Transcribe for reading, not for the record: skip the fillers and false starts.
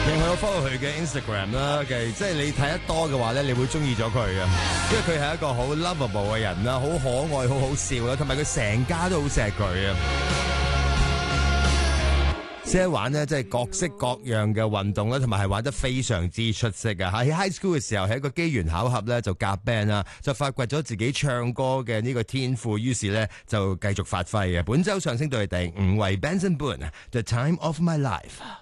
另外我 follow 佢嘅 Instagram 啦，即係你睇得多嘅話咧，你會中意咗佢嘅，因為佢係一個好 lovable 嘅人啦，好可愛，好好笑啦，同埋佢成家都好錫佢啊。識得玩呢，即係各式各樣嘅運動啦，同埋係玩得非常之出色啊！喺 high school 嘅時候，係一個機緣巧合咧，就夾 band 啦，就發掘咗自己唱歌嘅呢個天賦，於是咧就繼續發揮嘅。本周上升到係第5位 Benson Boone，The Time of My Life。